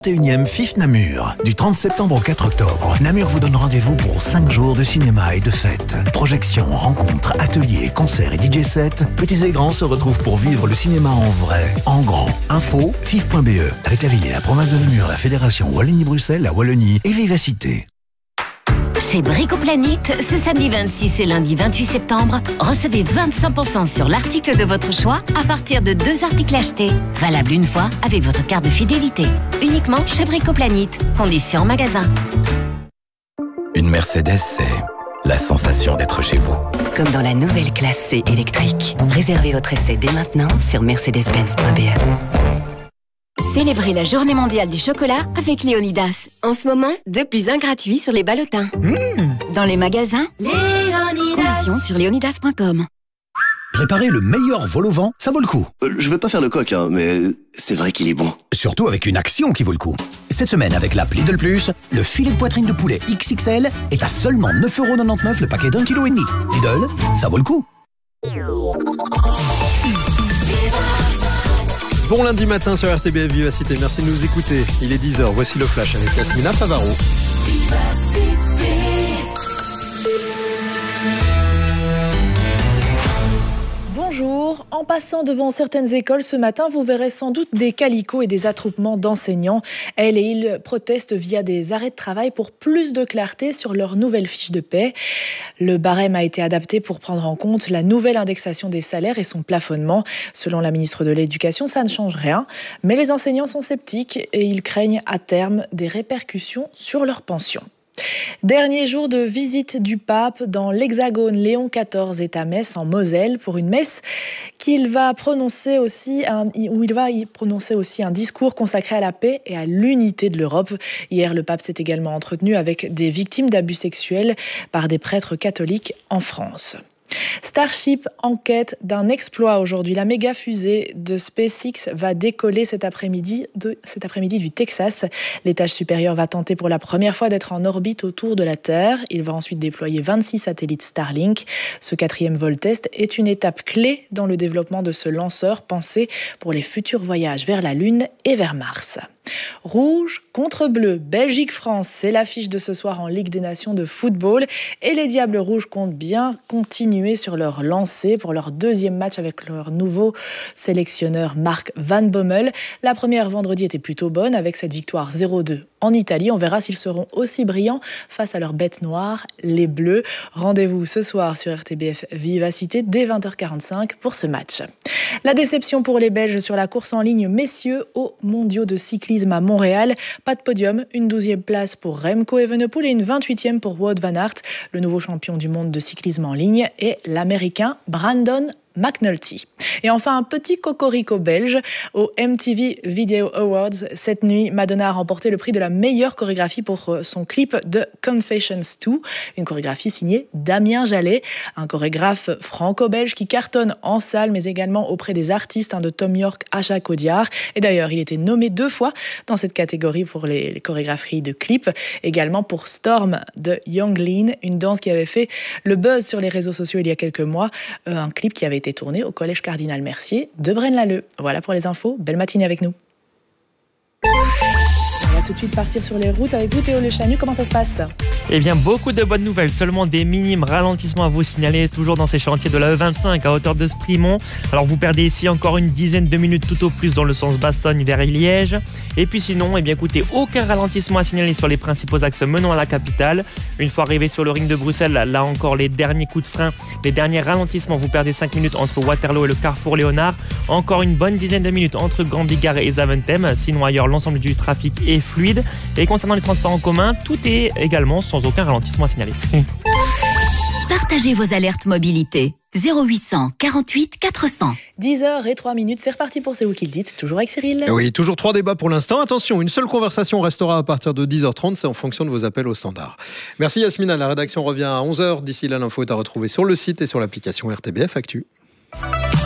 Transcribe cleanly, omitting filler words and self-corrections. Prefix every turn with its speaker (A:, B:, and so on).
A: 21e FIF Namur. Du 30 septembre au 4 octobre, Namur vous donne rendez-vous pour 5 jours de cinéma et de fêtes. Projections, rencontres, ateliers, concerts et DJ sets. Petits et grands se retrouvent pour vivre le cinéma en vrai, en grand. Info, fif.be. Avec la ville et la province de Namur, la fédération Wallonie-Bruxelles, la Wallonie et Vivacité.
B: Chez Bricoplanète, ce samedi 26 et lundi 28 septembre, recevez 25% sur l'article de votre choix à partir de 2 articles achetés. Valable une fois avec votre carte de fidélité. Uniquement chez Bricoplanète. Conditions en magasin.
C: Une Mercedes, c'est la sensation d'être chez vous.
B: Comme dans la nouvelle classe C électrique. Réservez votre essai dès maintenant sur mercedes-benz.be. Célébrez la journée mondiale du chocolat avec Léonidas. En ce moment, 2 + 1 gratuit sur les ballotins. Dans les magasins, Léonidas. Conditions sur léonidas.com.
D: Préparer le meilleur vol au vent, ça vaut le coup.
E: Je vais pas faire le coq, mais c'est vrai qu'il est bon.
D: Surtout avec une action qui vaut le coup. Cette semaine, avec l'app Lidl Plus, le filet de poitrine de poulet XXL est à seulement 9,99 € le paquet d'1,5 kg. Lidl, ça vaut le coup.
F: Bon lundi matin sur RTBF Vivacité, merci de nous écouter. Il est 10h, voici le flash avec Yasmina Favaro.
G: Bonjour, en passant devant certaines écoles ce matin, vous verrez sans doute des calicots et des attroupements d'enseignants. Elles et ils protestent via des arrêts de travail pour plus de clarté sur leur nouvelle fiche de paie. Le barème a été adapté pour prendre en compte la nouvelle indexation des salaires et son plafonnement. Selon la ministre de l'Éducation, ça ne change rien. Mais les enseignants sont sceptiques et ils craignent à terme des répercussions sur leur pension. Dernier jour de visite du pape dans l'Hexagone. Léon XIV est à Metz, en Moselle, pour une messe où il va prononcer aussi un discours consacré à la paix et à l'unité de l'Europe. Hier, le pape s'est également entretenu avec des victimes d'abus sexuels par des prêtres catholiques en France. Starship en quête d'un exploit aujourd'hui. La méga fusée de SpaceX va décoller cet après-midi du Texas. L'étage supérieur va tenter pour la première fois d'être en orbite autour de la Terre. Il va ensuite déployer 26 satellites Starlink. Ce 4e vol test est une étape clé dans le développement de ce lanceur pensé pour les futurs voyages vers la Lune et vers Mars. Rouge contre bleu, Belgique-France, c'est l'affiche de ce soir en Ligue des Nations de football et les Diables Rouges comptent bien continuer sur leur lancée pour leur 2e match avec leur nouveau sélectionneur Mark Van Bommel. La première vendredi était plutôt bonne avec cette victoire 0-2 en Italie. On verra s'ils seront aussi brillants face à leur bête noire, les Bleus. Rendez-vous ce soir sur RTBF Vivacité dès 20h45 pour ce match. La déception pour les Belges sur la course en ligne messieurs aux mondiaux de cyclisme à Montréal. Pas de podium, une 12e place pour Remco Evenepoel et une 28e pour Wout van Aert. Le nouveau champion du monde de cyclisme en ligne est l'Américain Brandon McNulty. Et enfin, un petit cocorico belge au MTV Video Awards. Cette nuit, Madonna a remporté le prix de la meilleure chorégraphie pour son clip de Confessions 2, une chorégraphie signée Damien Jallet, un chorégraphe franco-belge qui cartonne en salle, mais également auprès des artistes de Tom York à Jacques Audiard. Et d'ailleurs, il était nommé 2 fois dans cette catégorie pour les chorégraphies de clips, également pour Storm de Young Lean, une danse qui avait fait le buzz sur les réseaux sociaux il y a quelques mois, un clip qui avait été tourné au collège Cardinal Mercier de Braine-l'Alleud. Voilà pour les infos. Belle matinée avec nous. On va tout de suite partir sur les routes avec vous, Théo Le Chanu. Comment ça se passe ?
H: Eh bien, beaucoup de bonnes nouvelles. Seulement des minimes ralentissements à vous signaler, toujours dans ces chantiers de la E25 à hauteur de Sprimont. Alors, vous perdez ici encore une dizaine de minutes tout au plus dans le sens Bastogne vers Liège. Et puis sinon, eh bien, écoutez, aucun ralentissement à signaler sur les principaux axes menant à la capitale. Une fois arrivé sur le ring de Bruxelles, là encore, les derniers coups de frein, les derniers ralentissements. Vous perdez 5 minutes entre Waterloo et le carrefour Léonard. Encore une bonne dizaine de minutes entre Gambigare et Zaventem. Sinon, ailleurs, l'ensemble du trafic est fluide. Et concernant les transports en commun, tout est également sans aucun ralentissement à signaler.
B: Partagez vos alertes mobilité. 0800 48 400.
G: 10h03, c'est reparti pour C'est vous qui le dites, toujours avec Cyril.
F: Oui, toujours 3 débats pour l'instant. Attention, une seule conversation restera à partir de 10h30, c'est en fonction de vos appels au standard. Merci Yasmina, la rédaction revient à 11h. D'ici là, l'info est à retrouver sur le site et sur l'application RTBF Actu.